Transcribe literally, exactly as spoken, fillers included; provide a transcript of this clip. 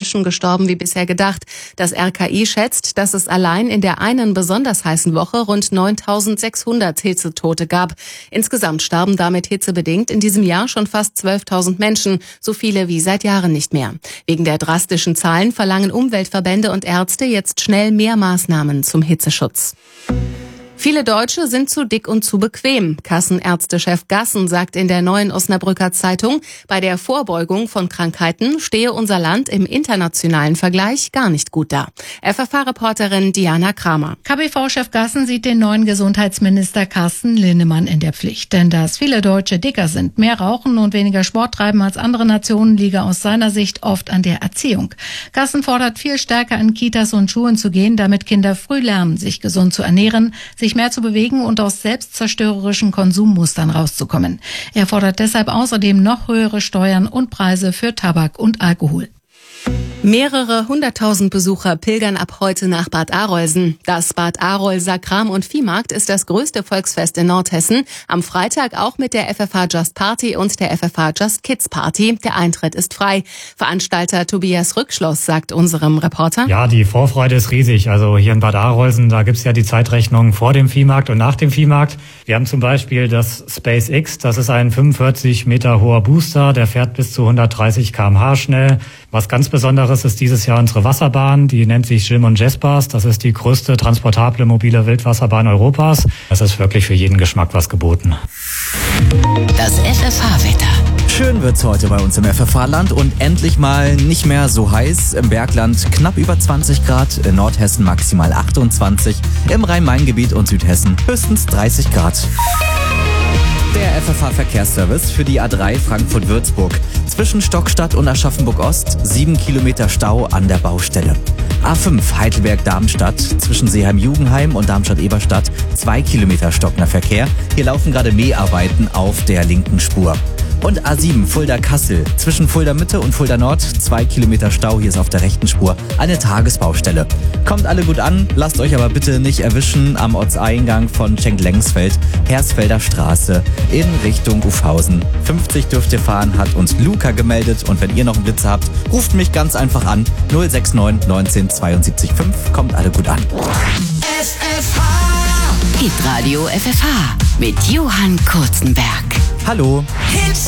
Menschen gestorben wie bisher gedacht. Das R K I schätzt, dass es allein in der einen besonders heißen Woche rund neuntausendsechshundert Hitzetote gab. Insgesamt starben damit hitzebedingt in diesem Jahr schon fast zwölftausend Menschen, so viele wie seit Jahren nicht mehr. Wegen der drastischen Zahlen verlangen Umweltverbände und Ärzte jetzt schnell mehr Maßnahmen zum Hitzeschutz. Viele Deutsche sind zu dick und zu bequem. Kassenärztechef Gassen sagt in der Neuen Osnabrücker Zeitung, bei der Vorbeugung von Krankheiten stehe unser Land im internationalen Vergleich gar nicht gut da. F F H-Reporterin Diana Kramer. K B V-Chef Gassen sieht den neuen Gesundheitsminister Carsten Linnemann in der Pflicht. Denn dass viele Deutsche dicker sind, mehr rauchen und weniger Sport treiben als andere Nationen, liege aus seiner Sicht oft an der Erziehung. Gassen fordert, viel stärker in Kitas und Schulen zu gehen, damit Kinder früh lernen, sich gesund zu ernähren, sich mehr zu bewegen und aus selbstzerstörerischen Konsummustern rauszukommen. Er fordert deshalb außerdem noch höhere Steuern und Preise für Tabak und Alkohol. Mehrere hunderttausend Besucher pilgern ab heute nach Bad Arolsen. Das Bad Arol Sakram- und Viehmarkt ist das größte Volksfest in Nordhessen. Am Freitag auch mit der F F H Just Party und der F F H Just Kids Party. Der Eintritt ist frei. Veranstalter Tobias Rückschloss sagt unserem Reporter: Ja, die Vorfreude ist riesig. Also hier in Bad Arolsen, da gibt's ja die Zeitrechnung vor dem Viehmarkt und nach dem Viehmarkt. Wir haben zum Beispiel das SpaceX. Das ist ein fünfundvierzig Meter hoher Booster. Der fährt bis zu hundertdreißig Kilometer pro Stunde schnell. Was ganz Besonderes ist dieses Jahr unsere Wasserbahn. Die nennt sich Jim und Jaspers. Das ist die größte transportable mobile Wildwasserbahn Europas. Das ist wirklich für jeden Geschmack was geboten. Das F F H-Wetter. Schön wird's heute bei uns im F F H-Land und endlich mal nicht mehr so heiß. Im Bergland knapp über zwanzig Grad, in Nordhessen maximal achtundzwanzig, im Rhein-Main-Gebiet und Südhessen höchstens dreißig Grad. Der F F H-Verkehrsservice für die A drei Frankfurt-Würzburg. Zwischen Stockstadt und Aschaffenburg-Ost sieben Kilometer Stau an der Baustelle. A fünf Heidelberg-Darmstadt zwischen Seeheim-Jugenheim und Darmstadt-Eberstadt zwei Kilometer stockender Verkehr. Hier laufen gerade Mäharbeiten auf der linken Spur. Und A sieben Fulda-Kassel zwischen Fulda-Mitte und Fulda-Nord zwei Kilometer Stau. Hier ist auf der rechten Spur eine Tagesbaustelle. Kommt alle gut an, lasst euch aber bitte nicht erwischen am Ortseingang von Schenk-Lengsfeld, Hersfelder Straße in Richtung Ufhausen. fünfzig dürft ihr fahren, hat uns Luca gemeldet. Und wenn ihr noch einen Blitzer habt, ruft mich ganz einfach an. null sechs neun neunzehn zweiundsiebzig fünf. Kommt alle gut an. F F H. Hitradio F F H mit Johann Kurzenberg. Hallo. Hits